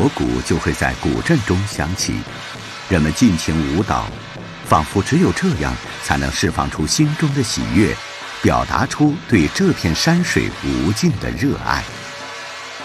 锣鼓就会在古镇中响起，人们尽情舞蹈，仿佛只有这样才能释放出心中的喜悦，表达出对这片山水无尽的热爱。